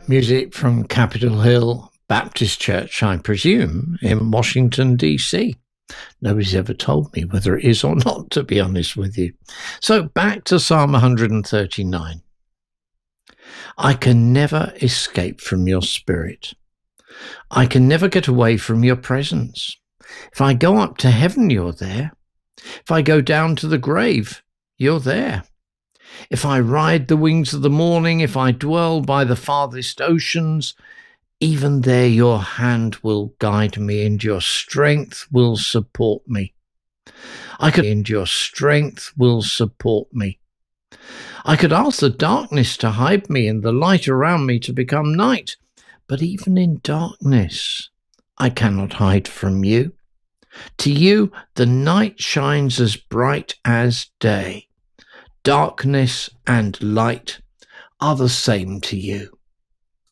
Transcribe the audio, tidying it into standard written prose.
Music from Capitol Hill Baptist Church, I presume, in Washington, D.C. Nobody's ever told me whether it is or not, to be honest with you. So back to Psalm 139. I can never escape from your spirit. I can never get away from your presence. If I go up to heaven, you're there. If I go down to the grave, you're there. If I ride the wings of the morning, if I dwell by the farthest oceans, even there your hand will guide me and your strength will support me. Your strength will support me. I could ask the darkness to hide me and the light around me to become night, but even in darkness, I cannot hide from you. To you, the night shines as bright as day. Darkness and light are the same to you.